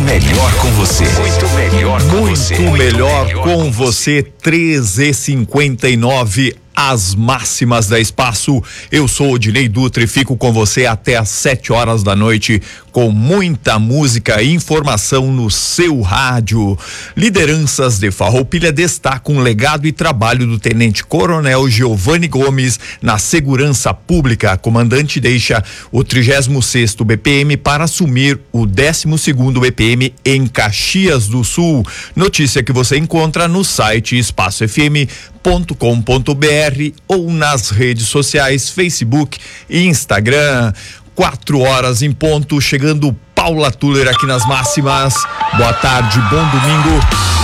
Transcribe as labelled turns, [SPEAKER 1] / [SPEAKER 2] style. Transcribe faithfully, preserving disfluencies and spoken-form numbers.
[SPEAKER 1] melhor com você. Muito melhor com
[SPEAKER 2] Muito
[SPEAKER 1] você.
[SPEAKER 2] Muito melhor,
[SPEAKER 1] melhor
[SPEAKER 2] com você. treze e cinquenta e nove, as máximas da Espaço. Eu sou Odinei Dutra e fico com você até às sete horas da noite com muita música e informação no seu rádio. Lideranças de Farroupilha destacam o legado e trabalho do Tenente Coronel Giovanni Gomes na segurança pública. Comandante deixa o trigésimo sexto B P M para assumir o décimo segundo B P M em Caxias do Sul. Notícia que você encontra no site espaço f m ponto com ponto b r ou nas redes sociais Facebook e Instagram. Quatro horas em ponto, chegando Paula Tuller aqui nas máximas. Boa tarde, bom domingo.